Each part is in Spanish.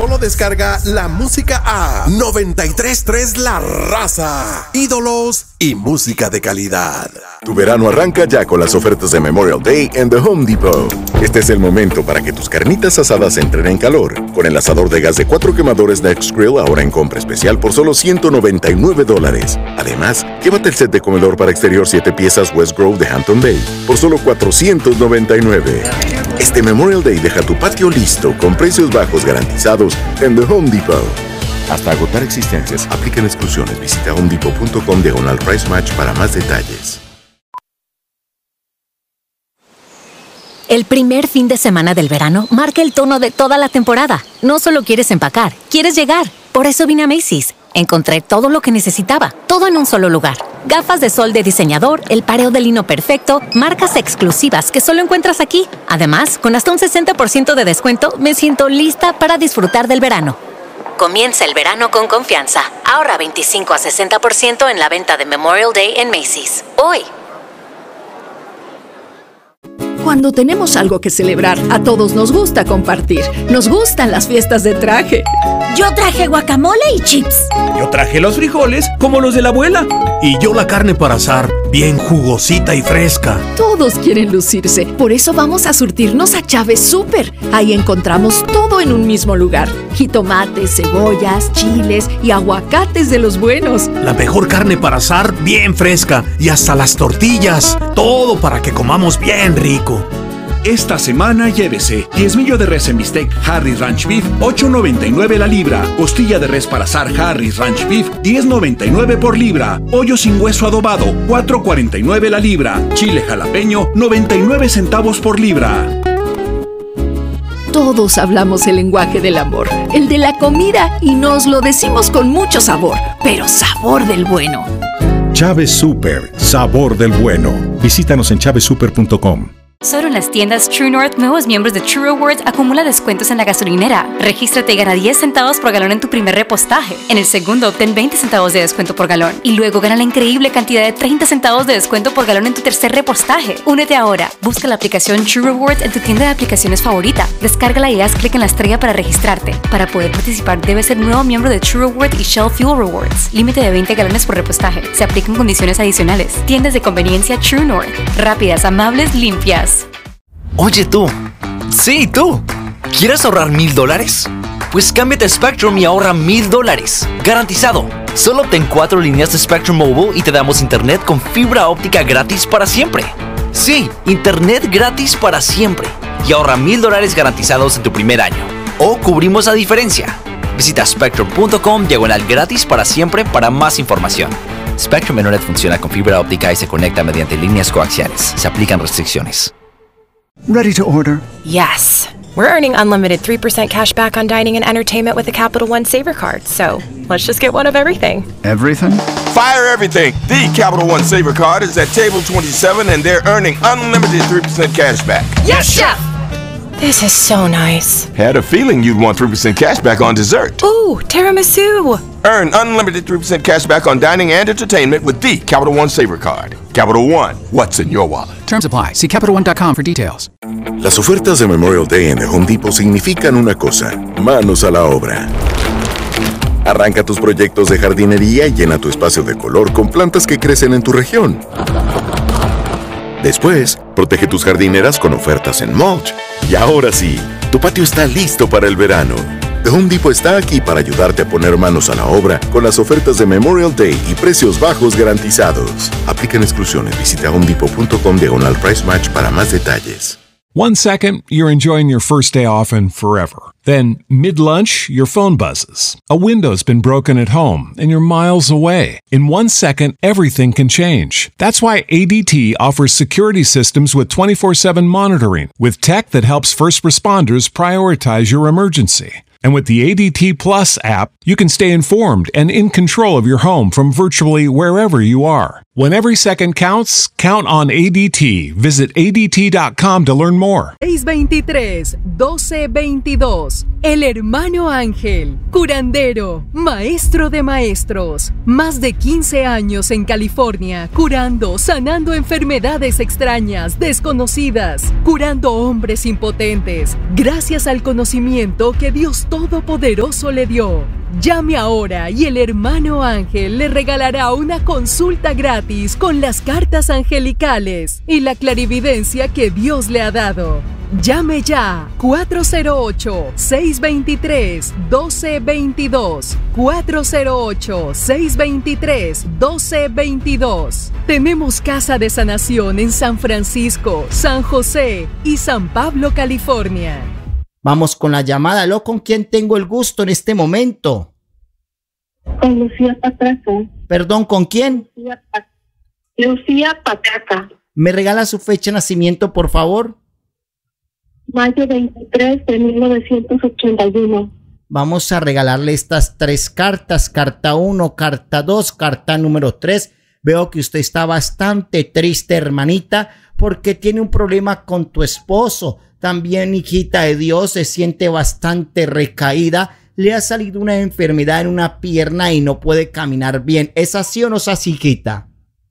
Solo descarga la música a 93.3 La Raza. Ídolos y música de calidad. Tu verano arranca ya con las ofertas de Memorial Day en The Home Depot. Este es el momento para que tus carnitas asadas entren en calor. Con el asador de gas de 4 quemadores Next Grill ahora en compra especial por solo $199. Además, llévate el set de comedor para exterior 7 piezas West Grove de Hampton Bay por solo $499. Este Memorial Day deja tu patio listo con precios bajos garantizados en The Home Depot. Hasta agotar existencias, aplican exclusiones. Visita homedepot.com/price match para más detalles. El primer fin de semana del verano marca el tono de toda la temporada. No solo quieres empacar, quieres llegar. Por eso vine a Macy's. Encontré todo lo que necesitaba, todo en un solo lugar. Gafas de sol de diseñador, el pareo de lino perfecto, marcas exclusivas que solo encuentras aquí. Además, con hasta un 60% de descuento, me siento lista para disfrutar del verano. Comienza el verano con confianza. Ahorra 25 a 60% en la venta de Memorial Day en Macy's. Hoy. Cuando tenemos algo que celebrar, a todos nos gusta compartir. Nos gustan las fiestas de traje. Yo traje guacamole y chips. Yo traje los frijoles como los de la abuela. Y yo la carne para asar, bien jugosita y fresca. Todos quieren lucirse, por eso vamos a surtirnos a Chávez Súper. Ahí encontramos todo en un mismo lugar. Jitomates, cebollas, chiles y aguacates de los buenos. La mejor carne para asar, bien fresca. Y hasta las tortillas. Todo para que comamos bien rico. Esta semana llévese 10 millo de res en bistec Harris Ranch Beef, $8.99 la libra. Costilla de res para asar Harris Ranch Beef, $10.99 por libra. Pollo sin hueso adobado, $4.49 la libra. Chile jalapeño, 99 centavos por libra. Todos hablamos el lenguaje del amor, el de la comida, y nos lo decimos con mucho sabor, pero sabor del bueno. Chávez Super, sabor del bueno. Visítanos en chavezsuper.com. Solo en las tiendas True North, nuevos miembros de True Rewards acumula descuentos en la gasolinera. Regístrate y gana 10 centavos por galón en tu primer repostaje. En el segundo, obtén 20 centavos de descuento por galón. Y luego gana la increíble cantidad de 30 centavos de descuento por galón en tu tercer repostaje. Únete ahora. Busca la aplicación True Rewards en tu tienda de aplicaciones favorita. Descárgala y haz clic en la estrella para registrarte. Para poder participar, debes ser nuevo miembro de True Rewards y Shell Fuel Rewards. Límite de 20 galones por repostaje. Se aplican condiciones adicionales. Tiendas de conveniencia True North. Rápidas, amables, limpias. Oye tú, sí tú, ¿quieres ahorrar $1,000? Pues cámbiate a Spectrum y ahorra $1,000, garantizado. Solo obtén 4 líneas de Spectrum Mobile y te damos internet con fibra óptica gratis para siempre. Sí, internet gratis para siempre. Y ahorra $1,000 garantizados en tu primer año. O cubrimos la diferencia. Visita spectrum.com/gratis para siempre para más información. Spectrum Internet funciona con fibra óptica y se conecta mediante líneas coaxiales. Se aplican restricciones. Ready to order? Yes. We're earning unlimited 3% cash back on dining and entertainment with the Capital One Saver Card, so let's just get one of everything. Everything? Fire everything! The Capital One Saver Card is at table 27 and they're earning unlimited 3% cash back. Yes, Chef! This is so nice. Had a feeling you'd want 3% cash back on dessert. Ooh, tiramisu! Earn unlimited 3% cash back on dining and entertainment with the Capital One Saver Card. Capital One, what's in your wallet? Terms apply. See CapitalOne.com for details. Las ofertas de Memorial Day en The Home Depot significan una cosa: manos a la obra. Arranca tus proyectos de jardinería y llena tu espacio de color con plantas que crecen en tu región. Después, protege tus jardineras con ofertas en mulch. Y ahora sí, tu patio está listo para el verano. The Home Depot está aquí para ayudarte a poner manos a la obra con las ofertas de Memorial Day y precios bajos garantizados. Aplican exclusiones. Visita homedepot.com/price match para más detalles. 1 second, you're enjoying your first day off and forever. Then, mid-lunch, your phone buzzes. A window's been broken at home and you're miles away. In 1 second, everything can change. That's why ADT offers security systems with 24/7 monitoring, with tech that helps first responders prioritize your emergency. And with the ADT Plus app, you can stay informed and in control of your home from virtually wherever you are. When every second counts, count on ADT. Visit ADT.com to learn more. 623-1222. El Hermano Ángel, curandero, maestro de maestros. Más de 15 años en California, curando, sanando enfermedades extrañas, desconocidas, curando hombres impotentes, gracias al conocimiento que Dios Todopoderoso le dio. Llame ahora y el Hermano Ángel le regalará una consulta gratis con las cartas angelicales y la clarividencia que Dios le ha dado. Llame ya, 408-623-1222, 408-623-1222. Tenemos casa de sanación en San Francisco, San José y San Pablo, California. Vamos con la llamada. ¿Aló? ¿Con quién tengo el gusto en este momento? Con Lucía Patraca. Perdón, ¿con quién? Lucía Patraca. ¿Me regala su fecha de nacimiento, por favor? Mayo 23 de 1981. Vamos a regalarle estas 3 cartas. Carta 1, carta 2, carta número 3. Veo que usted está bastante triste, hermanita, porque tiene un problema con tu esposo. También, hijita de Dios, se siente bastante recaída. Le ha salido una enfermedad en una pierna y no puede caminar bien. ¿Es así o no es así, hijita?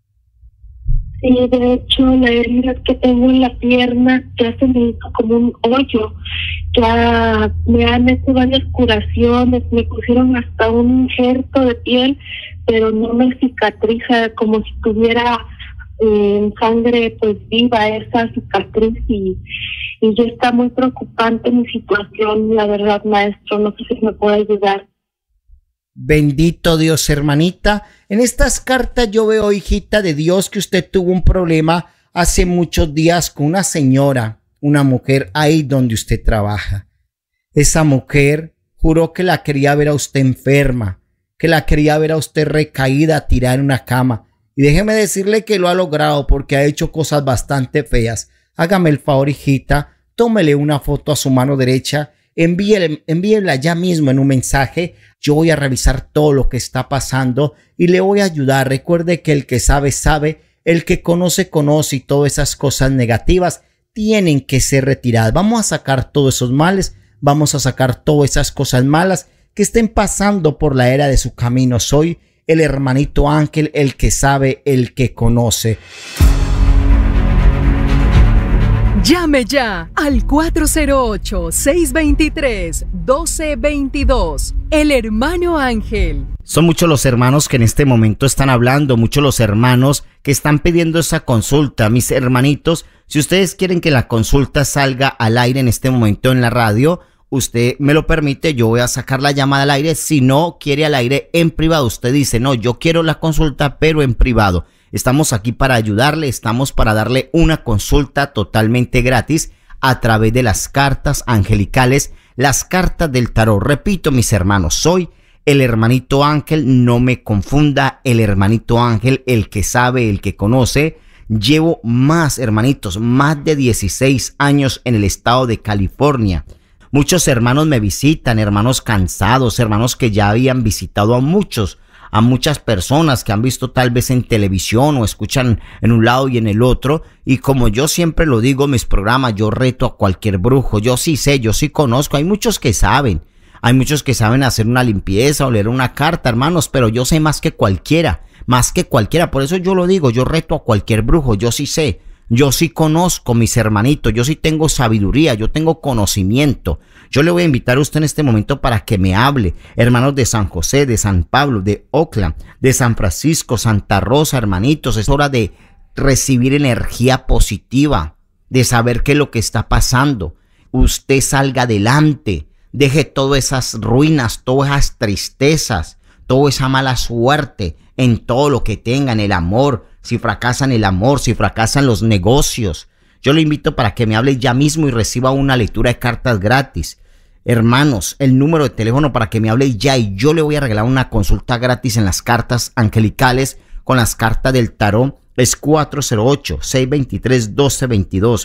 Sí, de hecho, la herida que tengo en la pierna ya se me hizo como un hoyo. Ya me han hecho varias curaciones, me pusieron hasta un injerto de piel, pero no me cicatriza, como si tuviera sangre pues viva esa cicatriz, y ya está muy preocupante mi situación, la verdad, maestro. No sé si me puede ayudar. Bendito Dios, hermanita. En estas cartas yo veo, hijita de Dios, que usted tuvo un problema hace muchos días con una señora, una mujer ahí donde usted trabaja. Esa mujer juró que la quería ver a usted enferma, que la quería ver a usted recaída, tirada en una cama. Y déjeme decirle que lo ha logrado, porque ha hecho cosas bastante feas. Hágame el favor, hijita, tómele una foto a su mano derecha, envíela ya mismo en un mensaje. Yo voy a revisar todo lo que está pasando y le voy a ayudar. Recuerde que el que sabe, sabe, el que conoce, conoce, y todas esas cosas negativas tienen que ser retiradas. Vamos a sacar todos esos males, vamos a sacar todas esas cosas malas que estén pasando por la era de su camino. Soy el hermanito Ángel, el que sabe, el que conoce. Llame ya al 408-623-1222. El Hermano Ángel. Son muchos los hermanos que en este momento están hablando, muchos los hermanos que están pidiendo esa consulta. Mis hermanitos, si ustedes quieren que la consulta salga al aire en este momento en la radio, usted me lo permite, yo voy a sacar la llamada al aire. Si no quiere al aire, en privado, usted dice, no, yo quiero la consulta, pero en privado. Estamos aquí para ayudarle, estamos para darle una consulta totalmente gratis a través de las cartas angelicales, las cartas del tarot. Repito, mis hermanos, soy el hermanito Ángel, no me confunda, el hermanito Ángel, el que sabe, el que conoce. Llevo más, hermanitos, más de 16 años en el estado de California. Muchos hermanos me visitan, hermanos cansados, hermanos que ya habían visitado a muchas personas que han visto tal vez en televisión o escuchan en un lado y en el otro. Y como yo siempre lo digo en mis programas, yo reto a cualquier brujo. Yo sí sé, yo sí conozco. Hay muchos que saben hacer una limpieza o leer una carta, hermanos, pero yo sé más que cualquiera. Por eso yo lo digo, yo reto a cualquier brujo. Yo sí sé, yo sí conozco, mis hermanitos, yo sí tengo sabiduría, yo tengo conocimiento. Yo le voy a invitar a usted en este momento para que me hable, hermanos de San José, de San Pablo, de Oakland, de San Francisco, Santa Rosa, hermanitos. Es hora de recibir energía positiva, de saber qué es lo que está pasando. Usted salga adelante, deje todas esas ruinas, todas esas tristezas, toda esa mala suerte en todo lo que tenga, en el amor. Si fracasan el amor, si fracasan los negocios, yo le invito para que me hable ya mismo y reciba una lectura de cartas gratis. Hermanos, el número de teléfono para que me hable ya y yo le voy a regalar una consulta gratis en las cartas angelicales con las cartas del tarot es 408-623-1222.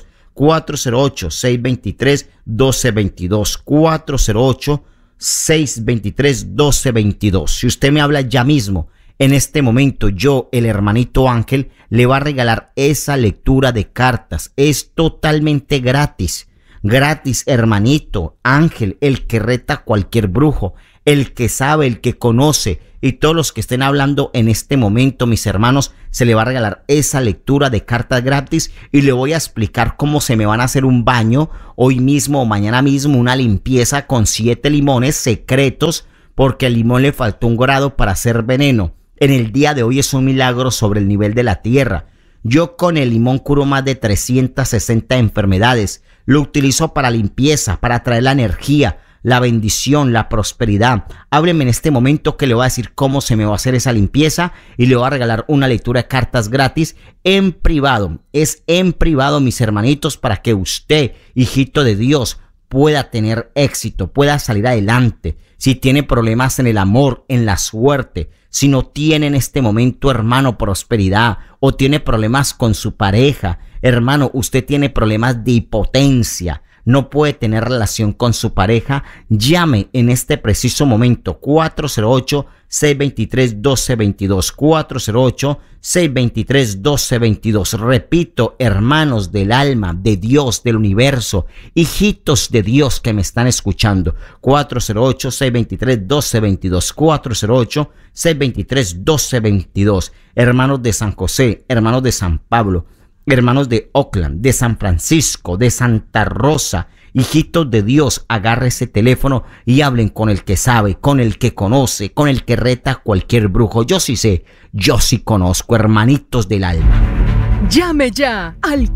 408-623-1222. 408-623-1222. Si usted me habla ya mismo En este momento yo, el hermanito Ángel, le va a regalar esa lectura de cartas. Es totalmente gratis. Gratis, hermanito Ángel, el que reta a cualquier brujo, el que sabe, el que conoce, y todos los que estén hablando en este momento, mis hermanos, se le va a regalar esa lectura de cartas gratis y le voy a explicar cómo se me van a hacer un baño hoy mismo o mañana mismo, una limpieza con 7 limones secretos, porque al limón le faltó un grado para hacer veneno. En el día de hoy es un milagro sobre el nivel de la tierra. Yo con el limón curo más de 360 enfermedades. Lo utilizo para limpieza, para traer la energía, la bendición, la prosperidad. Hábleme en este momento que le voy a decir cómo se me va a hacer esa limpieza y le voy a regalar una lectura de cartas gratis en privado. Es en privado, mis hermanitos, para que usted, hijito de Dios, pueda tener éxito, pueda salir adelante. Si tiene problemas en el amor, en la suerte, si no tiene en este momento, hermano, prosperidad, o tiene problemas con su pareja, hermano, usted tiene problemas de impotencia, no puede tener relación con su pareja, llame en este preciso momento 408-623-1222, 408-623-1222. Repito, hermanos del alma, de Dios, del universo, hijitos de Dios que me están escuchando, 408-623-1222, 408-623-1222. Hermanos de San José, hermanos de San Pablo, hermanos de Oakland, de San Francisco, de Santa Rosa, hijitos de Dios, agarre ese teléfono y hablen con el que sabe, con el que conoce, con el que reta a cualquier brujo. Yo sí sé, yo sí conozco, hermanitos del alma. Llame ya al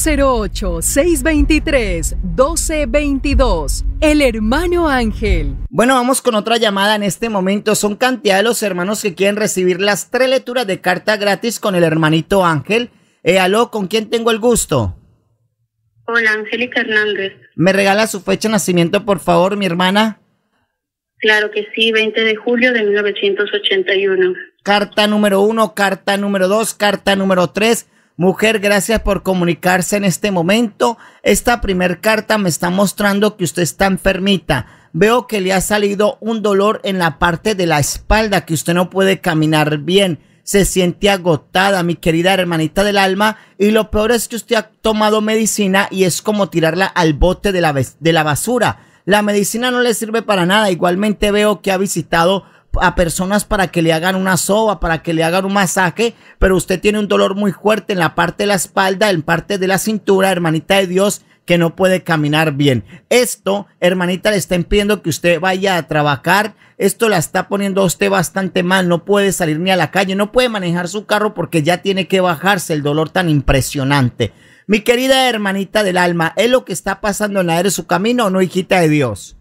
408-623-1222. El hermano Ángel. Bueno, vamos con otra llamada en este momento. Son cantidad de los hermanos que quieren recibir las 3 lecturas de carta gratis con el hermanito Ángel. Aló, ¿con quién tengo el gusto? Hola, Angélica Hernández. ¿Me regala su fecha de nacimiento, por favor, mi hermana? Claro que sí, 20 de julio de 1981. Carta número 1, carta número 2, carta número 3. Mujer, gracias por comunicarse en este momento. Esta primer carta me está mostrando que usted está enfermita. Veo que le ha salido un dolor en la parte de la espalda, que usted no puede caminar bien. Se siente agotada, mi querida hermanita del alma, y lo peor es que usted ha tomado medicina y es como tirarla al bote de la basura. La medicina no le sirve para nada. Igualmente veo que ha visitado a personas para que le hagan una soba, para que le hagan un masaje, pero usted tiene un dolor muy fuerte en la parte de la espalda, en parte de la cintura, hermanita de Dios, que no puede caminar bien. Esto, hermanita, le está impidiendo que usted vaya a trabajar. Esto la está poniendo a usted bastante mal. No puede salir ni a la calle, no puede manejar su carro porque ya tiene que bajarse el dolor tan impresionante. Mi querida hermanita del alma, ¿es lo que está pasando en la de su camino o no, hijita de Dios?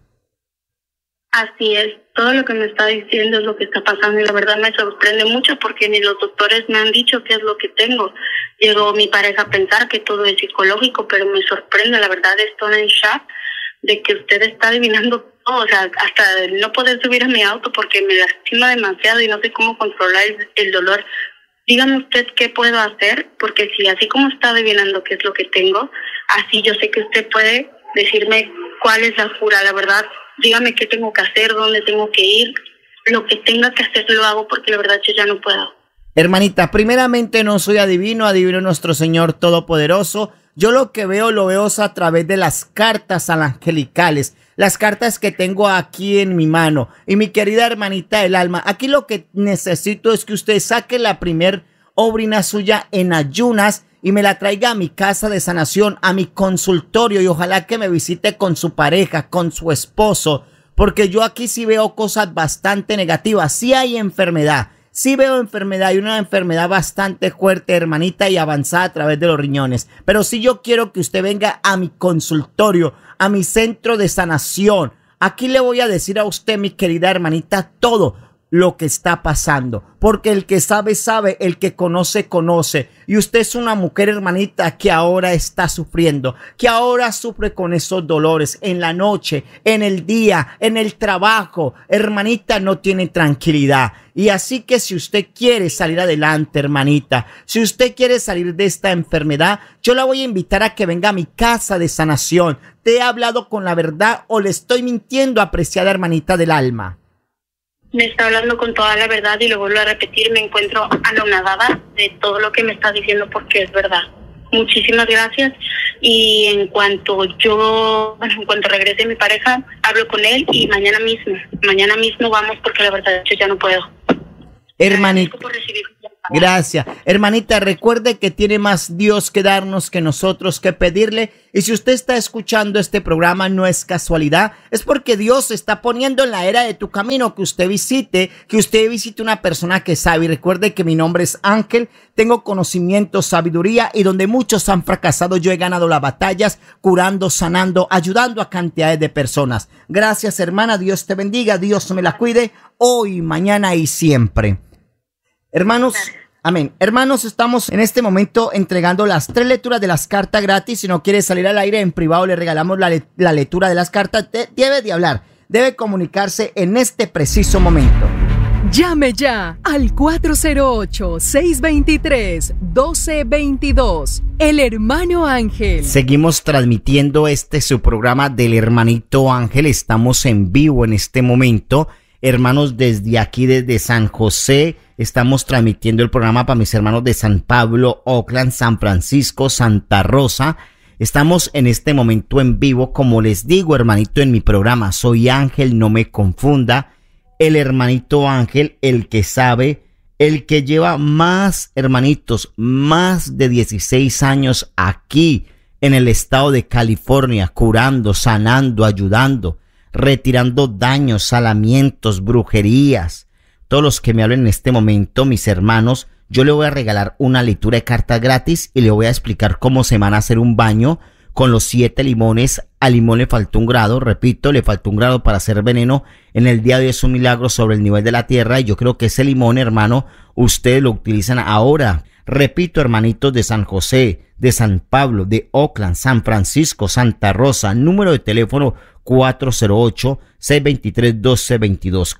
Así es, todo lo que me está diciendo es lo que está pasando y la verdad me sorprende mucho porque ni los doctores me han dicho qué es lo que tengo. Llegó mi pareja a pensar que todo es psicológico, pero me sorprende, la verdad estoy en shock de que usted está adivinando todo, o sea, hasta no poder subir a mi auto porque me lastima demasiado y no sé cómo controlar el dolor. Dígame usted qué puedo hacer, porque si así como está adivinando qué es lo que tengo, así yo sé que usted puede decirme cuál es la cura, la verdad. Dígame qué tengo que hacer, dónde tengo que ir, lo que tenga que hacer lo hago porque la verdad yo ya no puedo. Hermanita, primeramente no soy adivino, adivino nuestro Señor Todopoderoso. Yo lo que veo, lo veo a través de las cartas angelicales, las cartas que tengo aquí en mi mano. Y mi querida hermanita del alma, aquí lo que necesito es que usted saque la primer obrina suya en ayunas y me la traiga a mi casa de sanación, a mi consultorio, y ojalá que me visite con su pareja, con su esposo, porque yo aquí sí veo cosas bastante negativas. Sí hay enfermedad, sí veo enfermedad, y una enfermedad bastante fuerte, hermanita, y avanzada a través de los riñones. Pero sí yo quiero que usted venga a mi consultorio, a mi centro de sanación. Aquí le voy a decir a usted, mi querida hermanita, todo lo que está pasando, porque el que sabe, sabe, el que conoce, conoce. Y usted es una mujer, hermanita, que ahora está sufriendo, que ahora sufre con esos dolores en la noche, en el día, en el trabajo. Hermanita, no tiene tranquilidad. Y así que si usted quiere salir adelante, hermanita, si usted quiere salir de esta enfermedad, yo la voy a invitar a que venga a mi casa de sanación. ¿Te he hablado con la verdad o le estoy mintiendo, apreciada hermanita del alma? me está hablando con toda la verdad y lo vuelvo a repetir, me encuentro anonadada de todo lo que me está diciendo porque es verdad. Muchísimas gracias y en cuanto regrese mi pareja, hablo con él y mañana mismo vamos porque la verdad yo ya no puedo. Hermanita, gracias. Hermanita, recuerde que tiene más Dios que darnos que nosotros que pedirle. Y si usted está escuchando este programa, no es casualidad, es porque Dios está poniendo en la era de tu camino que usted visite una persona que sabe. Y recuerde que mi nombre es Ángel, tengo conocimiento, sabiduría, y donde muchos han fracasado, yo he ganado las batallas, curando, sanando, ayudando a cantidades de personas. Gracias, hermana, Dios te bendiga, Dios me la cuide, hoy, mañana y siempre. Hermanos, amén. Hermanos, estamos en este momento entregando las 3 lecturas de las cartas gratis. Si no quiere salir al aire, en privado le regalamos la lectura de las cartas. Debe de hablar, debe comunicarse en este preciso momento. Llame ya al 408-623-1222. El Hermano Ángel. Seguimos transmitiendo su programa del Hermanito Ángel. Estamos en vivo en este momento. Hermanos, desde aquí, desde San José, estamos transmitiendo el programa para mis hermanos de San Pablo, Oakland, San Francisco, Santa Rosa. Estamos en este momento en vivo, como les digo, hermanito, en mi programa. Soy Ángel, no me confunda. El Hermanito Ángel, el que sabe, el que lleva más, hermanitos, más de 16 años aquí en el estado de California, curando, sanando, ayudando, retirando daños, salamientos, brujerías. Todos los que me hablen en este momento, mis hermanos, yo le voy a regalar una lectura de cartas gratis y le voy a explicar cómo se van a hacer un baño con los 7 limones. Al limón le faltó 1 grado, repito, le faltó 1 grado para hacer veneno. En el día de hoy es un milagro sobre el nivel de la tierra y yo creo que ese limón, hermano, ustedes lo utilizan ahora. Repito, hermanitos de San José, de San Pablo, de Oakland, San Francisco, Santa Rosa, número de teléfono 408-623-1222,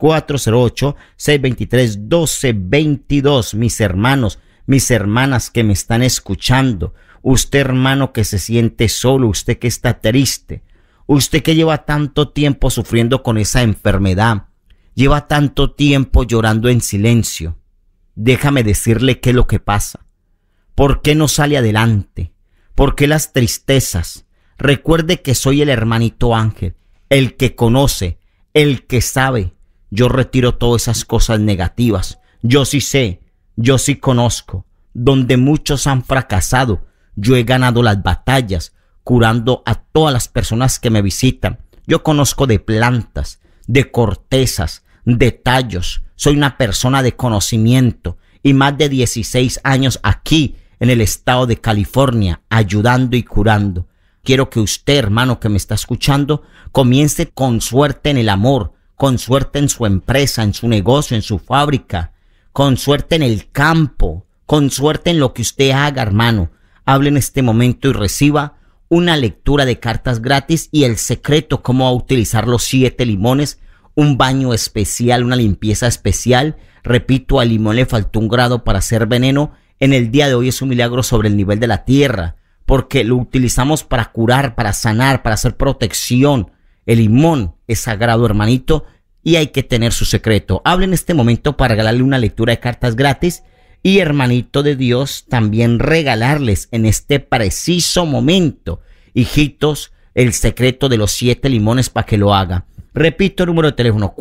408-623-1222, mis hermanos, mis hermanas que me están escuchando, usted hermano que se siente solo, usted que está triste, usted que lleva tanto tiempo sufriendo con esa enfermedad, lleva tanto tiempo llorando en silencio, déjame decirle qué es lo que pasa, por qué no sale adelante, por qué las tristezas. Recuerde que soy el Hermanito Ángel, el que conoce, el que sabe. Yo retiro todas esas cosas negativas. Yo sí sé, yo sí conozco. Donde muchos han fracasado, yo he ganado las batallas, curando a todas las personas que me visitan. Yo conozco de plantas, de cortezas, de tallos. Soy una persona de conocimiento y más de 16 años aquí en el estado de California, ayudando y curando. Quiero que usted, hermano, que me está escuchando, comience con suerte en el amor, con suerte en su empresa, en su negocio, en su fábrica, con suerte en el campo, con suerte en lo que usted haga, hermano. Hable en este momento y reciba una lectura de cartas gratis y el secreto cómo utilizar los 7 limones, un baño especial, una limpieza especial. Repito, al limón le faltó 1 grado para hacer veneno. En el día de hoy es un milagro sobre el nivel de la tierra, porque lo utilizamos para curar, para sanar, para hacer protección. El limón es sagrado, hermanito, y hay que tener su secreto. Hable en este momento para regalarle una lectura de cartas gratis y, hermanito de Dios, también regalarles en este preciso momento, hijitos, el secreto de los 7 limones para que lo haga. Repito el número de teléfono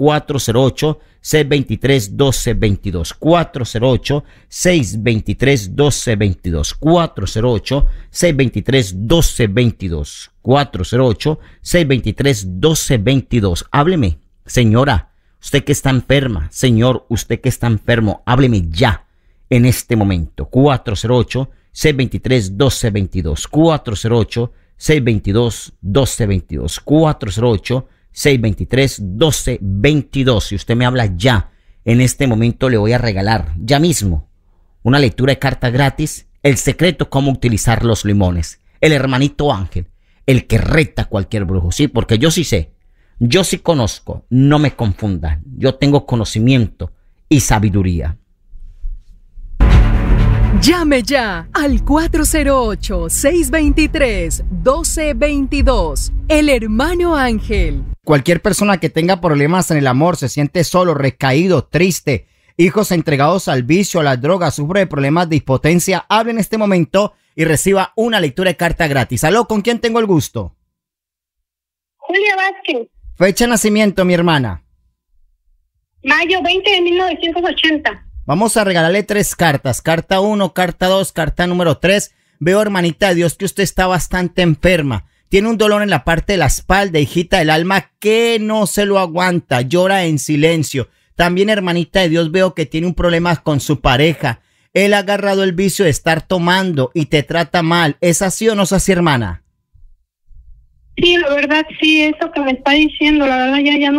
408-623-1222, 408-623-1222, 408-623-1222, 408-623-1222. Hábleme, señora, usted que está enferma, señor, usted que está enfermo, hábleme ya en este momento. 408-623-1222, 408-622-1222, 408-623-1222. Si usted me habla ya, en este momento le voy a regalar ya mismo una lectura de carta gratis, el secreto cómo utilizar los limones. El Hermanito Ángel, el que reta a cualquier brujo, sí, porque yo sí sé, yo sí conozco, no me confundan, yo tengo conocimiento y sabiduría. Llame ya al 408-623-1222. El Hermano Ángel. Cualquier persona que tenga problemas en el amor, se siente solo, recaído, triste, hijos entregados al vicio, a las drogas, sufre de problemas de impotencia, hable en este momento y reciba una lectura de carta gratis. Aló, ¿con quién tengo el gusto? Julia Vázquez. Fecha de nacimiento, mi hermana. Mayo 20 de 1980. Vamos a regalarle 3 cartas. Carta 1, carta 2, carta número 3. Veo, hermanita de Dios, que usted está bastante enferma. Tiene un dolor en la parte de la espalda, hijita del alma, que no se lo aguanta. Llora en silencio. También, hermanita de Dios, veo que tiene un problema con su pareja. Él ha agarrado el vicio de estar tomando y te trata mal. ¿Es así o no es así, hermana? Sí, la verdad, sí, eso que me está diciendo, la verdad ya no